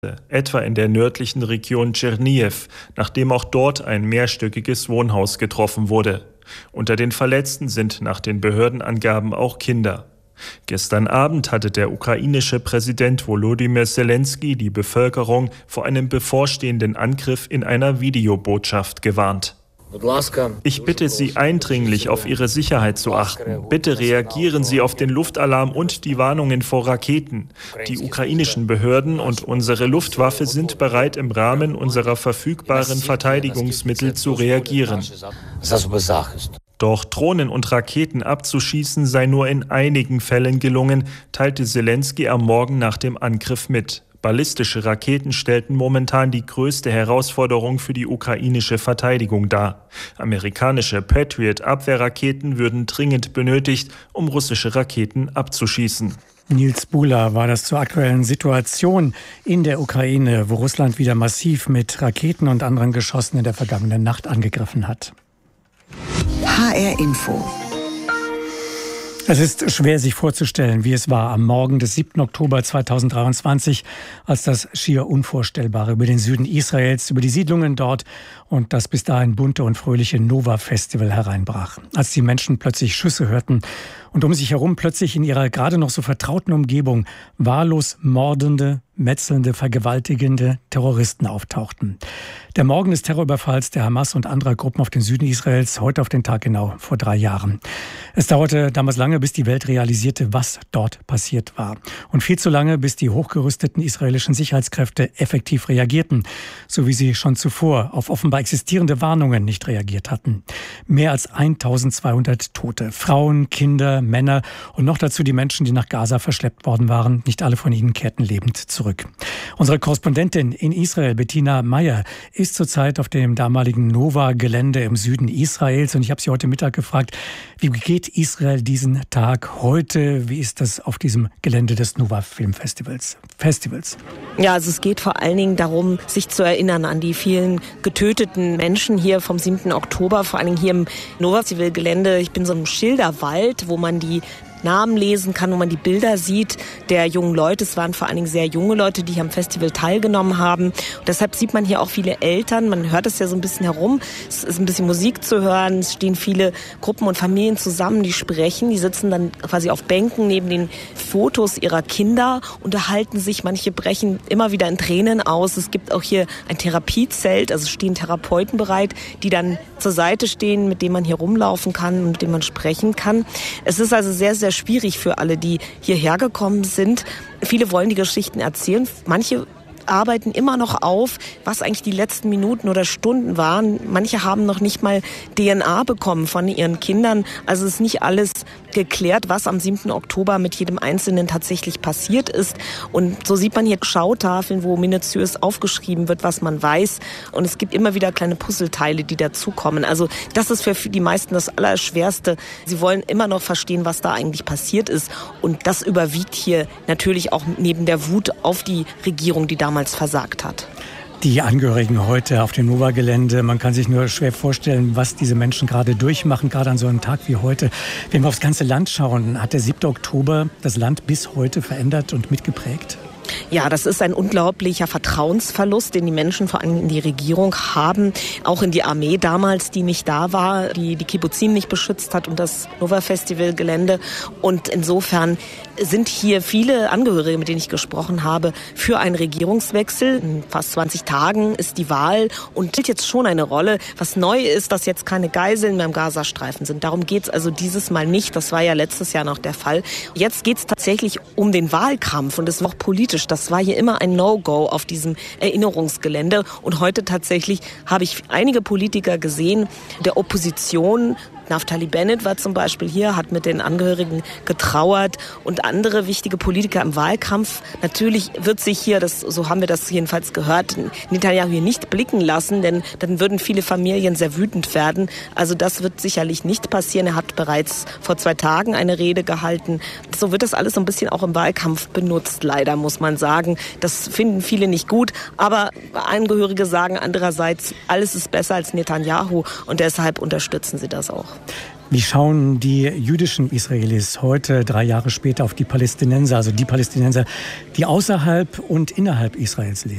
etwa in der nördlichen Region Tschernihiw, nachdem auch dort ein mehrstöckiges Wohnhaus getroffen wurde. Unter den Verletzten sind nach den Behördenangaben auch Kinder. Gestern Abend hatte der ukrainische Präsident Volodymyr Zelensky die Bevölkerung vor einem bevorstehenden Angriff in einer Videobotschaft gewarnt. Ich bitte Sie eindringlich, auf Ihre Sicherheit zu achten. Bitte reagieren Sie auf den Luftalarm und die Warnungen vor Raketen. Die ukrainischen Behörden und unsere Luftwaffe sind bereit, im Rahmen unserer verfügbaren Verteidigungsmittel zu reagieren. Doch Drohnen und Raketen abzuschießen sei nur in einigen Fällen gelungen, teilte Zelensky am Morgen nach dem Angriff mit. Ballistische Raketen stellten momentan die größte Herausforderung für die ukrainische Verteidigung dar. Amerikanische Patriot-Abwehrraketen würden dringend benötigt, um russische Raketen abzuschießen. Nils Buhler war das zur aktuellen Situation in der Ukraine, wo Russland wieder massiv mit Raketen und anderen Geschossen in der vergangenen Nacht angegriffen hat. HR Info. Es ist schwer, sich vorzustellen, wie es war am Morgen des 7. Oktober 2023, als das schier Unvorstellbare über den Süden Israels, über die Siedlungen dort und das bis dahin bunte und fröhliche Nova-Festival hereinbrach. Als die Menschen plötzlich Schüsse hörten und um sich herum plötzlich in ihrer gerade noch so vertrauten Umgebung wahllos mordende, metzelnde, vergewaltigende Terroristen auftauchten. Der Morgen des Terrorüberfalls der Hamas und anderer Gruppen auf den Süden Israels, heute auf den Tag genau vor 3 Jahren. Es dauerte damals lange, bis die Welt realisierte, was dort passiert war. Und viel zu lange, bis die hochgerüsteten israelischen Sicherheitskräfte effektiv reagierten, so wie sie schon zuvor auf offenbar existierende Warnungen nicht reagiert hatten. Mehr als 1200 Tote, Frauen, Kinder, Männer und noch dazu die Menschen, die nach Gaza verschleppt worden waren. Nicht alle von ihnen kehrten lebend zurück. Unsere Korrespondentin in Israel, Bettina Meyer, ist zurzeit auf dem damaligen Nova-Gelände im Süden Israels. Und ich habe sie heute Mittag gefragt, wie geht Israel diesen Tag heute? Wie ist das auf diesem Gelände des Nova Filmfestivals? Ja, also es geht vor allen Dingen darum, sich zu erinnern an die vielen getöteten Menschen hier vom 7. Oktober, vor allen Dingen hier im Nova Festival-Gelände. Ich bin so im Schilderwald, wo man die Namen lesen kann, wo man die Bilder sieht der jungen Leute. Es waren vor allen Dingen sehr junge Leute, die hier am Festival teilgenommen haben. Und deshalb sieht man hier auch viele Eltern. Man hört es ja so ein bisschen herum. Es ist ein bisschen Musik zu hören. Es stehen viele Gruppen und Familien zusammen, die sprechen. Die sitzen dann quasi auf Bänken neben den Fotos ihrer Kinder, unterhalten sich. Manche brechen immer wieder in Tränen aus. Es gibt auch hier ein Therapiezelt. Also stehen Therapeuten bereit, die dann zur Seite stehen, mit denen man hier rumlaufen kann und mit denen man sprechen kann. Es ist also sehr, sehr schwierig für alle, die hierher gekommen sind. Viele wollen die Geschichten erzählen. Manche arbeiten immer noch auf, was eigentlich die letzten Minuten oder Stunden waren. Manche haben noch nicht mal DNA bekommen von ihren Kindern. Also es ist nicht alles geklärt, was am 7. Oktober mit jedem Einzelnen tatsächlich passiert ist. Und so sieht man hier Schautafeln, wo minutiös aufgeschrieben wird, was man weiß. Und es gibt immer wieder kleine Puzzleteile, die dazukommen. Also das ist für die meisten das Allerschwerste. Sie wollen immer noch verstehen, was da eigentlich passiert ist. Und das überwiegt hier natürlich auch neben der Wut auf die Regierung, die damals versagt hat. Die Angehörigen heute auf dem Nova-Gelände, man kann sich nur schwer vorstellen, was diese Menschen gerade durchmachen, gerade an so einem Tag wie heute. Wenn wir aufs ganze Land schauen, hat der 7. Oktober das Land bis heute verändert und mitgeprägt? Ja, das ist ein unglaublicher Vertrauensverlust, den die Menschen vor allem in die Regierung haben. Auch in die Armee damals, die nicht da war, die Kibbuzim nicht beschützt hat und das Nova-Festival-Gelände. Und insofern sind hier viele Angehörige, mit denen ich gesprochen habe, für einen Regierungswechsel. In fast 20 Tagen ist die Wahl und spielt jetzt schon eine Rolle. Was neu ist, dass jetzt keine Geiseln mehr im Gazastreifen sind. Darum geht's also dieses Mal nicht. Das war ja letztes Jahr noch der Fall. Jetzt geht's tatsächlich um den Wahlkampf und es war auch politisch. Das war hier immer ein No-Go auf diesem Erinnerungsgelände. Und heute tatsächlich habe ich einige Politiker gesehen, der Opposition. Naftali Bennett war zum Beispiel hier, hat mit den Angehörigen getrauert und andere wichtige Politiker im Wahlkampf. Natürlich wird sich hier, so haben wir das jedenfalls gehört, Netanyahu hier nicht blicken lassen, denn dann würden viele Familien sehr wütend werden. Also das wird sicherlich nicht passieren. Er hat bereits vor 2 Tagen eine Rede gehalten. So wird das alles so ein bisschen auch im Wahlkampf benutzt, leider muss man sagen. Das finden viele nicht gut, aber Angehörige sagen andererseits, alles ist besser als Netanyahu und deshalb unterstützen sie das auch. Wie schauen die jüdischen Israelis heute, 3 Jahre später, auf die Palästinenser, also die Palästinenser, die außerhalb und innerhalb Israels leben?